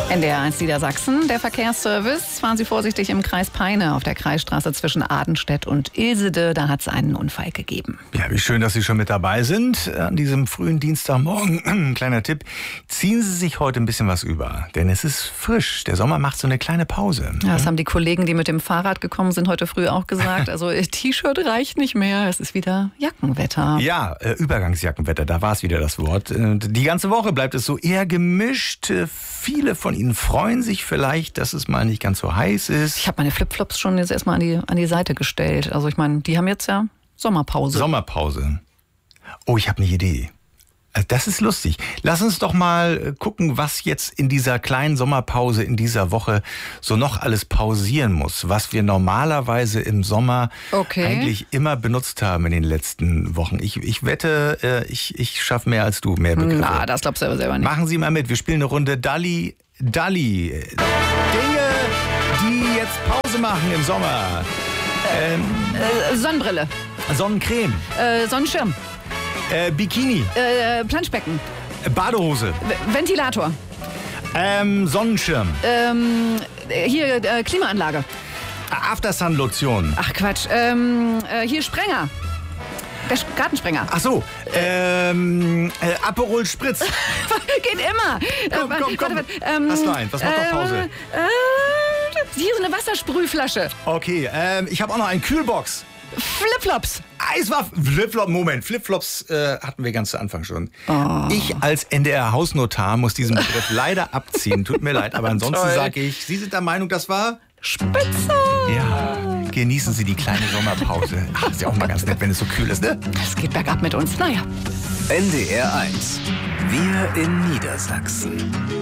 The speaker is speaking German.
NDR 1 Niedersachsen, der Verkehrsservice. Fahren Sie vorsichtig im Kreis Peine auf der Kreisstraße zwischen Adenstedt und Ilsede. Da hat es einen Unfall gegeben. Ja, wie schön, dass Sie schon mit dabei sind an diesem frühen Dienstagmorgen. Kleiner Tipp, ziehen Sie sich heute ein bisschen was über, denn es ist frisch. Der Sommer macht so eine kleine Pause. Ja, das haben die Kollegen, die mit dem Fahrrad gekommen sind, heute früh auch gesagt. Also T-Shirt reicht nicht mehr, es ist wieder Jackenwetter. Ja, Übergangsjackenwetter, da war es wieder das Wort. Die ganze Woche bleibt es so eher gemischt. Viele von Ihnen freuen sich vielleicht, dass es mal nicht ganz so heiß ist. Ich habe meine Flipflops schon jetzt erstmal an die Seite gestellt. Also ich meine, die haben jetzt ja Sommerpause. Oh, ich habe eine Idee. Das ist lustig. Lass uns doch mal gucken, was jetzt in dieser kleinen Sommerpause in dieser Woche so noch alles pausieren muss, was wir normalerweise im Sommer eigentlich immer benutzt haben in den letzten Wochen. Ich wette, ich schaffe mehr als du, mehr Begriffe. Na, das glaubst du aber selber nicht. Machen Sie mal mit, wir spielen eine Runde Dalli. Dinge, die jetzt Pause machen im Sommer. Sonnenbrille. Sonnencreme. Sonnenschirm. Bikini. Planschbecken. Badehose. Ventilator. Sonnenschirm. Hier Klimaanlage. Aftersun-Lotion. Ach Quatsch. Hier Sprenger. Der Gartensprenger. Ach so. Aperol Spritz. Geht immer. Komm. Was nein? Was macht doch Pause? Hier so eine Wassersprühflasche. Okay. Ich habe auch noch einen Kühlbox. Flipflops. Flipflops hatten wir ganz zu Anfang schon. Oh. Ich als NDR-Hausnotar muss diesen Begriff leider abziehen. Tut mir leid, aber ansonsten sage ich, Sie sind der Meinung, das war Spitze. Ja, genießen Sie die kleine Sommerpause. Ach, ist ja auch mal ganz nett, wenn es so kühl ist, ne? Es geht bergab mit uns, naja. NDR 1. Wir in Niedersachsen.